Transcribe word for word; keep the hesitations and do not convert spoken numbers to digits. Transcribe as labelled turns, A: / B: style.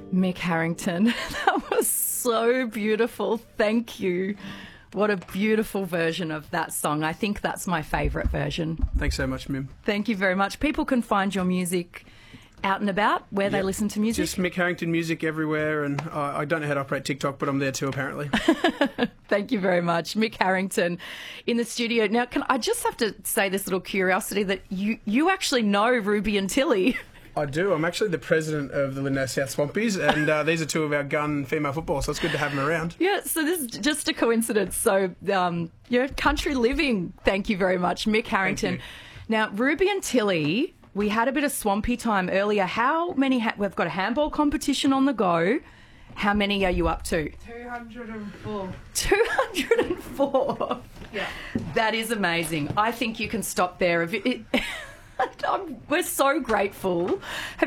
A: Mick Harrington, that was so beautiful. Thank you. What a beautiful version of that song. I think that's my favourite version.
B: Thanks so much, Mim.
A: Thank you very much. People can find your music out and about where
B: Yep.
A: they listen to music.
B: Just Mick Harrington music everywhere, and uh, I don't know how to operate TikTok, but I'm there too, apparently.
A: Thank you very much. Mick Harrington in the studio. Now, can I just have to say this little curiosity that you, you actually know Ruby and Tilly.
B: I do. I'm actually the president of the Lindau South Swampies, and uh, these are two of our gun female football, so it's good to have them around.
A: Yeah, so this is just a coincidence. So, um, yeah, country living. Thank you very much, Mick Harrington. Now, Ruby and Tilly, we had a bit of swampy time earlier. How many? Ha- we've got a handball competition on the go. How many are you up to?
C: two hundred four.
A: two hundred four.
C: Yeah.
A: That is amazing. I think you can stop there. If it, it, I'm, we're so grateful. Have